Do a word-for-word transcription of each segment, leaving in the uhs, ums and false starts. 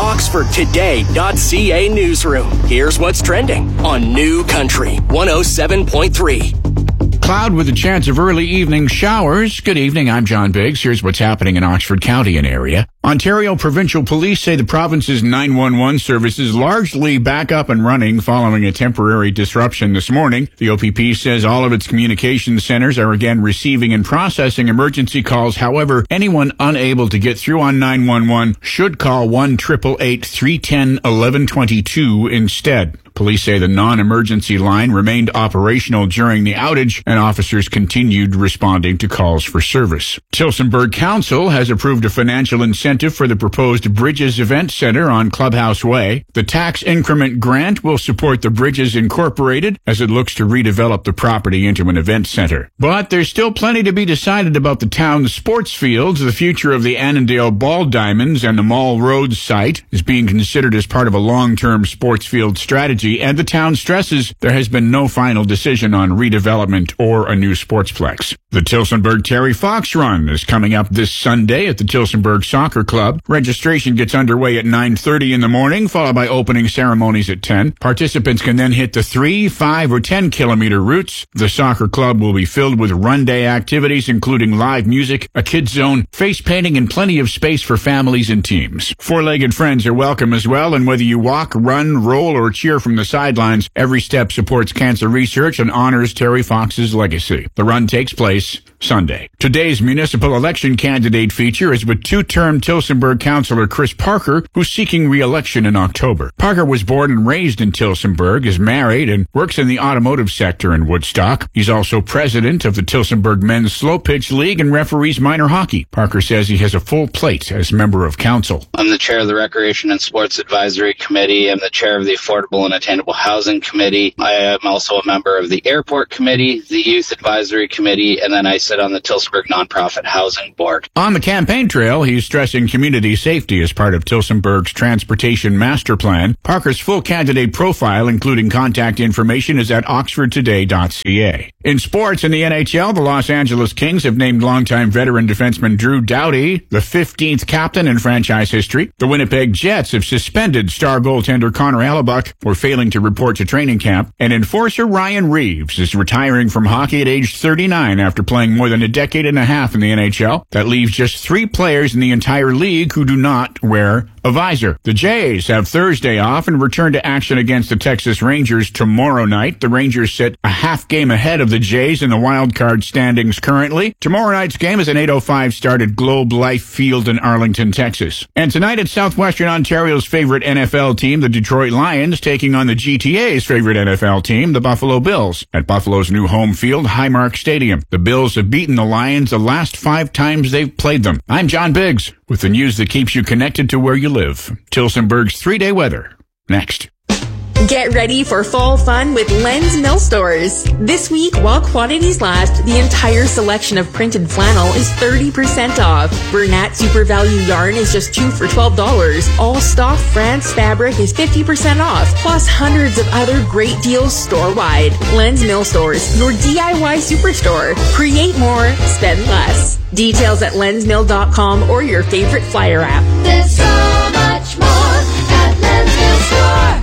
Oxford Today dot C A newsroom. Here's what's trending on New Country one oh seven point three. Cloud with a chance of early evening showers. Good evening, I'm John Biggs. Here's what's happening in Oxford County and area. Ontario Provincial Police say the province's nine one one service is largely back up and running following a temporary disruption this morning. The O P P says all of its communication centers are again receiving and processing emergency calls. However, anyone unable to get through on nine one one should call one eight eight eight, three one zero, one one two two instead. Police say the non-emergency line remained operational during the outage, and officers continued responding to calls for service. Tillsonburg Council has approved a financial incentive for the proposed Bridges Event Center on Clubhouse Way. The tax increment grant will support the Bridges Incorporated as it looks to redevelop the property into an event center. But there's still plenty to be decided about the town's sports fields. The future of the Annandale Ball Diamonds and the Mall Road site is being considered as part of a long-term sports field strategy, and the town stresses there has been no final decision on redevelopment or a new sportsplex. The Tillsonburg Terry Fox Run is coming up this Sunday at the Tillsonburg Soccer Club. Registration gets underway at nine thirty in the morning, followed by opening ceremonies at ten. Participants can then hit the three, five, or ten kilometer routes. The soccer club will be filled with run day activities, including live music, a kids zone, face painting, and plenty of space for families and teams. Four-legged friends are welcome as well, and whether you walk, run, roll, or cheer from the sidelines, every step supports cancer research and honors Terry Fox's legacy. The run takes place Sunday. Today's municipal election candidate feature is with two-term Tillsonburg Councillor Chris Parker, who's seeking re-election in October. Parker was born and raised in Tillsonburg, is married, and works in the automotive sector in Woodstock. He's also president of the Tillsonburg Men's Slow Pitch League and referees minor hockey. Parker says he has a full plate as member of council. I'm the chair of the Recreation and Sports Advisory Committee. I'm the chair of the Affordable and Attainable Housing Committee. I am also a member of the Airport Committee, the Youth Advisory Committee, and then I sit on the Tillsonburg Nonprofit Housing Board. On the campaign trail, he's stressing community safety as part of Tillsonburg's Transportation Master Plan. Parker's full candidate profile, including contact information, is at oxford today dot c a. In sports, in the N H L, the Los Angeles Kings have named longtime veteran defenseman Drew Doughty the fifteenth captain in franchise history. The Winnipeg Jets have suspended star goaltender Connor Hellebuck for failing to report to training camp. And enforcer Ryan Reeves is retiring from hockey at age thirty-nine after playing more than a decade and a half in the N H L. That leaves just three players in the entire league who do not wear a visor. The Jays have Thursday off and return to action against the Texas Rangers tomorrow night. The Rangers sit a half game ahead of the Jays in the wild card standings currently. Tomorrow night's game is an eight oh five start at Globe Life Field in Arlington, Texas. And tonight at Southwestern Ontario's favorite N F L team, the Detroit Lions, taking on the G T A's favorite N F L team, the Buffalo Bills, at Buffalo's new home field, Highmark Stadium. The Bills have beaten the Lions the last five times they've played them. I'm John Biggs with the news that keeps you connected to where you live. Tillsonburg's three-day weather. Next. Get ready for fall fun with Len's Mill Stores. This week, while quantities last, the entire selection of printed flannel is thirty percent off. Bernat Super Value yarn is just two for twelve dollars. All stock France fabric is fifty percent off, plus hundreds of other great deals store-wide. Len's Mill Stores, your D I Y superstore. Create more, spend less. Details at lens mill dot com or your favorite flyer app. There's so much more at Len's Mill Store.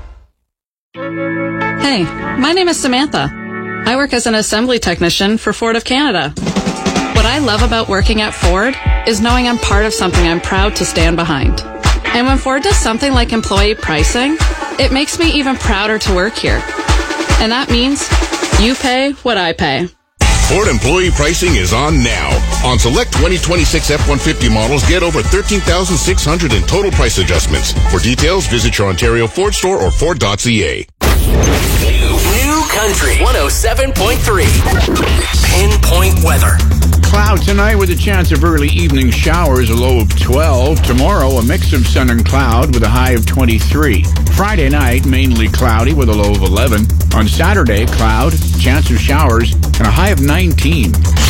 Hey, my name is Samantha. I work as an assembly technician for Ford of Canada. What I love about working at Ford is knowing I'm part of something I'm proud to stand behind. And when Ford does something like employee pricing, it makes me even prouder to work here. And that means you pay what I pay. Ford employee pricing is on now. On select twenty twenty-six F one fifty models, get over thirteen thousand six hundred in total price adjustments. For details, visit your Ontario Ford store or Ford dot c a. New Country one oh seven point three. Pinpoint weather. Cloud tonight with a chance of early evening showers, a low of twelve. Tomorrow, a mix of sun and cloud with a high of twenty-three. Friday night, mainly cloudy with a low of eleven. On Saturday, cloud, chance of showers, and a high of nineteen.